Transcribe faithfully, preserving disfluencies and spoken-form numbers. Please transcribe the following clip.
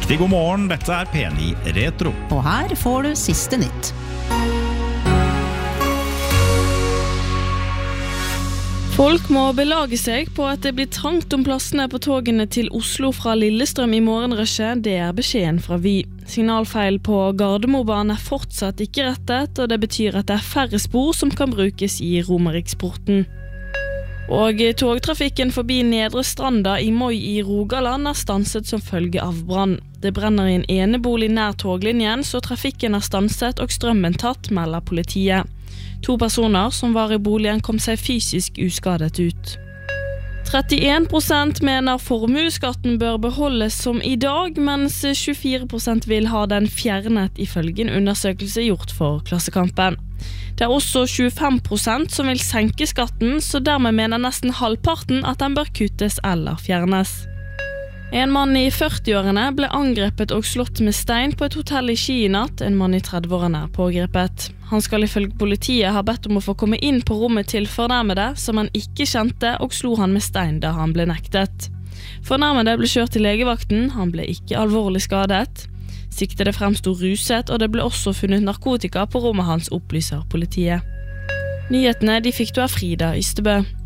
Riktig god morgen, dette er P ni Retro. Og her får du siste nytt. Folk må belage seg på at det blir trangt om plassene på togene til Oslo fra Lillestrøm i morgenrushet. Det er beskjeden fra Vy. Signalfeil på Gardermobanen er fortsatt ikke rettet, og det betyr at det er færre spor som kan brukes i Romeriksporten. Og togtrafikken forbi Nedre Stranda i Moi i Rogaland er stanset som følge av brann. Det brenner i en enebolig nær toglinjen, så trafikken er stanset og strømmen tatt, melder politiet. To personer som var i boligen kom seg fysisk uskadet ut. trettien prosent mener formueskatten bør beholdes som i dag, mens tjuefire prosent vil ha den fjernet ifølge en undersøkelse gjort for Klassekampen. Det er også tjuefem prosent som vil senke skatten, så dermed mener nesten halvparten at den bør kuttes eller fjernes. En mann i førtiårene ble angrepet og slått med stein på et hotell i Ski i natt. En mann i trettiårene er pågrepet. Han skal ifølge politiet ha bedt om å få komme inn på rommet til fornærmede, som han ikke kjente, og slo han med stein da han ble nektet. Fornærmede ble kjørt til legevakten, han ble ikke alvorlig skadet. Siktede fremstod ruset, og det ble også funnet narkotika på rommet hans, opplyser politiet. Nyhetene de fikk du av Frida Ystebø.